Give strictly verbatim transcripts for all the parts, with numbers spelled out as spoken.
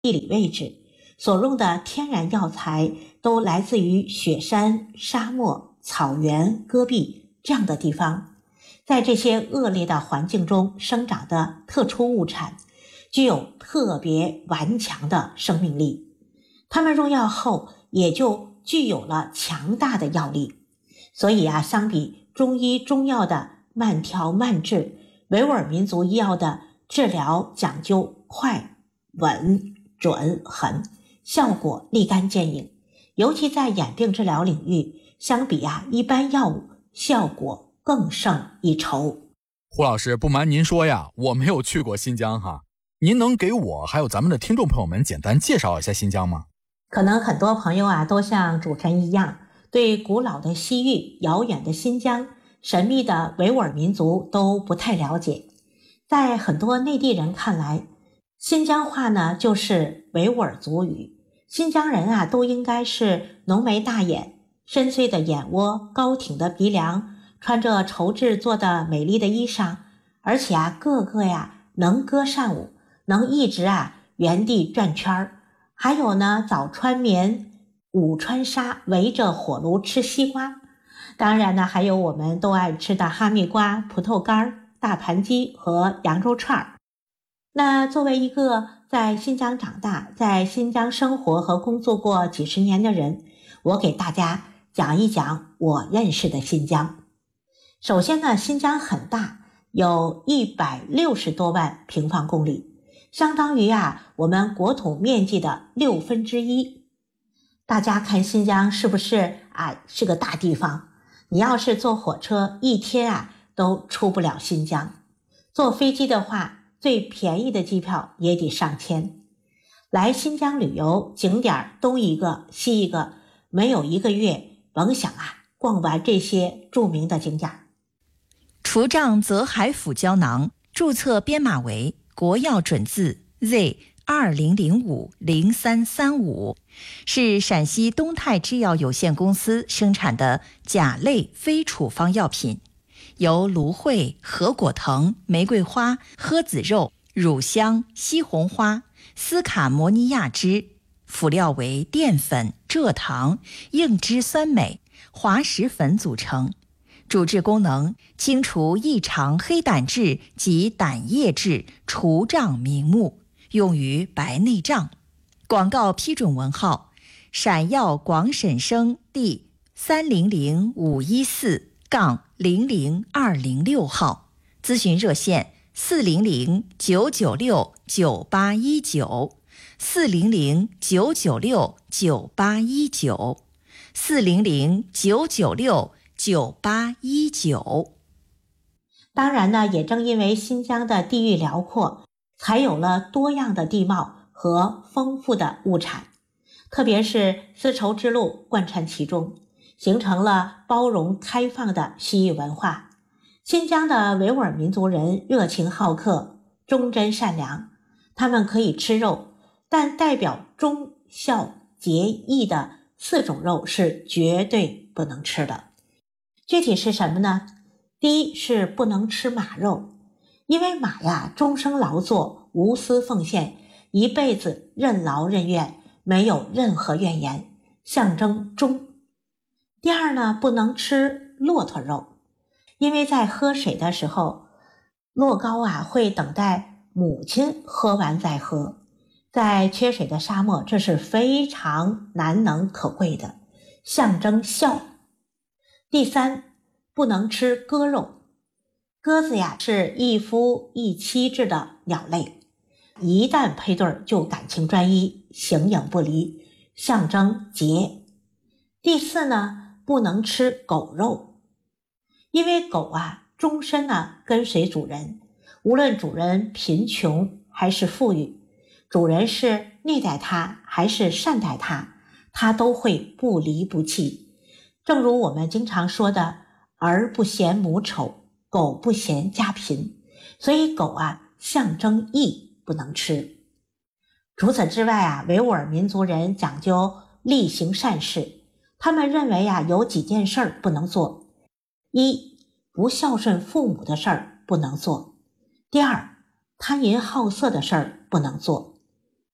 地理位置，所用的天然药材都来自于雪山、沙漠、草原、戈壁这样的地方。在这些恶劣的环境中生长的特殊物产，具有特别顽强的生命力。它们入药后也就具有了强大的药力。所以啊，相比中医中药的慢调慢治，维吾尔民族医药的治疗讲究快、稳、准、狠，效果立竿见影。尤其在眼病治疗领域，相比啊一般药物，效果更胜一筹。 胡老师，不瞒您说呀，我没有去过新疆哈，您能给我还有咱们的听众朋友们简单介绍一下新疆吗？ 可能很多朋友啊都像主持人一样，对古老的西域、遥远的新疆、神秘的维吾尔民族都不太了解。在很多内地人看来，新疆话呢就是维吾尔族语。新疆人啊都应该是浓眉大眼、深邃的眼窝、高挺的鼻梁，穿着绸质做的美丽的衣裳，而且啊个个呀能歌善舞，能一直啊原地转圈儿。还有呢，早穿棉，午穿纱，围着火炉吃西瓜。当然呢，还有我们都爱吃的哈密瓜、葡萄干、大盘鸡和羊肉串儿。那作为一个在新疆长大，在新疆生活和工作过几十年的人，我给大家讲一讲我认识的新疆。首先呢，新疆很大，有一百六十多万平方公里。相当于啊我们国土面积的六分之一。大家看新疆是不是啊是个大地方？你要是坐火车一天啊都出不了新疆。坐飞机的话，最便宜的机票也得上千。来新疆旅游，景点东一个西一个，没有一个月甭想啊逛完这些著名的景点。 除障泽海府胶囊注册编码为国药准字 Z 二零零五零三三五，是陕西东泰制药有限公司生产的甲类非处方药品，由芦荟、合果藤、玫瑰花、诃子肉、乳香、西红花、斯卡摩尼亚脂，辅料为淀粉、蔗糖、硬脂酸镁、滑石粉组成。主治功能：清除异常黑胆质及胆液质，除障明目，用于白内障。广告批准文号：陕药广审生第三零零五一四杠零零二零六号。咨询热线：四零零九九六九八一九，四零零九九六九八一九，四零零九九六九八一九。 当然呢，也正因为新疆的地域辽阔，才有了多样的地貌和丰富的物产，特别是丝绸之路贯穿其中，形成了包容开放的西域文化。新疆的维吾尔民族人热情好客，忠贞善良，他们可以吃肉，但代表忠孝节义的四种肉是绝对不能吃的。具体是什么呢？第一是不能吃马肉，因为马呀终生劳作，无私奉献，一辈子任劳任怨，没有任何怨言，象征忠。第二呢，不能吃骆驼肉，因为在喝水的时候，骆羔啊会等待母亲喝完再喝，在缺水的沙漠，这是非常难能可贵的，象征孝。第三，不能吃鸽肉。鸽子呀是一夫一妻制的鸟类，一旦配对就感情专一，形影不离，象征节。第四呢，不能吃狗肉，因为狗啊终身呢跟随主人，无论主人贫穷还是富裕，主人是虐待它还是善待它，它都会不离不弃。正如我们经常说的，儿不嫌母丑，狗不嫌家贫，所以狗啊象征义，不能吃。除此之外啊，维吾尔民族人讲究力行善事，他们认为啊有几件事不能做。一，不孝顺父母的事儿不能做。第二，贪淫好色的事儿不能做。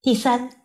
第三，